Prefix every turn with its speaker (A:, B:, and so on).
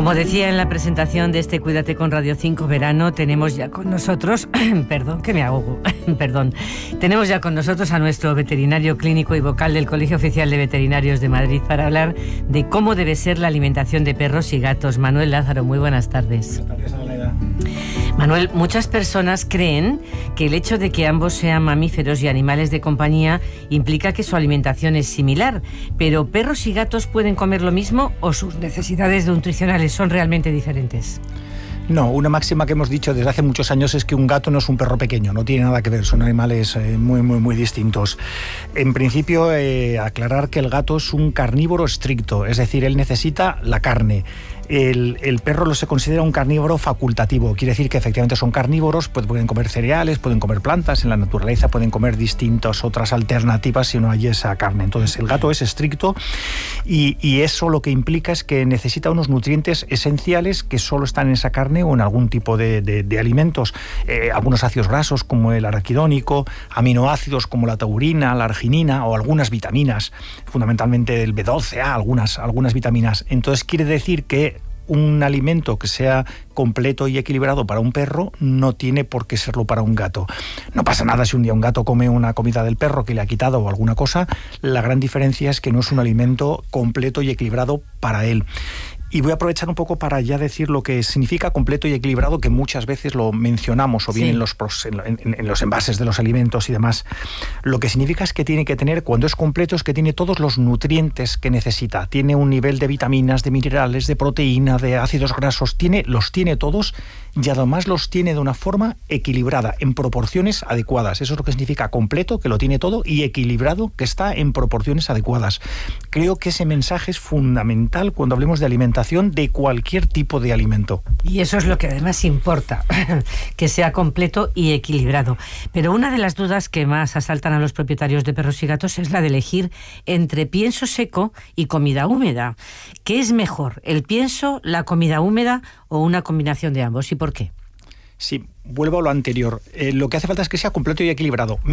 A: Como decía en la presentación de este Cuídate con Radio 5 Verano, tenemos ya con nosotros, perdón, que me ahogo, tenemos ya con nosotros a nuestro veterinario clínico y vocal del Colegio Oficial de Veterinarios de Madrid para hablar de cómo debe ser la alimentación de perros y gatos. Manuel Lázaro, muy buenas tardes.
B: Buenas tardes, Adelaida.
A: Manuel, muchas personas creen que el hecho de que ambos sean mamíferos y animales de compañía implica que su alimentación es similar, pero ¿perros y gatos pueden comer lo mismo o sus necesidades nutricionales son realmente diferentes?
B: No, una máxima que hemos dicho desde hace muchos años es que un gato no es un perro pequeño, no tiene nada que ver, son animales muy distintos. En principio, aclarar que el gato es un carnívoro estricto, es decir, él necesita la carne. El perro se considera un carnívoro facultativo, quiere decir que efectivamente son carnívoros, pueden comer cereales, pueden comer plantas, en la naturaleza pueden comer distintas otras alternativas si no hay esa carne. Entonces el gato es estricto y eso lo que implica es que necesita unos nutrientes esenciales que solo están en esa carne o en algún tipo de alimentos, algunos ácidos grasos como el araquidónico, aminoácidos como la taurina, la arginina o algunas vitaminas, fundamentalmente el B12, algunas vitaminas. Entonces quiere decir que un alimento que sea completo y equilibrado para un perro no tiene por qué serlo para un gato. No pasa nada si un día un gato come una comida del perro que le ha quitado o alguna cosa. La gran diferencia es que no es un alimento completo y equilibrado para él. Y voy a aprovechar un poco para ya decir lo que significa completo y equilibrado, que muchas veces lo mencionamos, o bien en los envases de los alimentos y demás. Lo que significa es que tiene que tener, cuando es completo, es que tiene todos los nutrientes que necesita. Tiene un nivel de vitaminas, de minerales, de proteína, de ácidos grasos, los tiene todos y además los tiene de una forma equilibrada, en proporciones adecuadas. Eso es lo que significa completo, que lo tiene todo, y equilibrado, que está en proporciones adecuadas. Creo que ese mensaje es fundamental cuando hablemos de alimentación de cualquier tipo de alimento.
A: Y eso es lo que además importa, que sea completo y equilibrado. Pero una de las dudas que más asaltan a los propietarios de perros y gatos es la de elegir entre pienso seco y comida húmeda. ¿Qué es mejor, el pienso, la comida húmeda o una combinación de ambos? ¿Y por qué?
B: Sí, vuelvo a lo anterior. Lo que hace falta es que sea completo y equilibrado.